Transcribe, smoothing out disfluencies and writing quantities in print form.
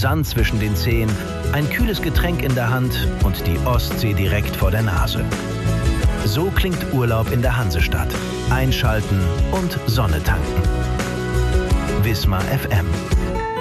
Sand zwischen den Zehen, ein kühles Getränk in der Hand und die Ostsee direkt vor der Nase. So klingt Urlaub in der Hansestadt. Einschalten und Sonne tanken. Wismar FM.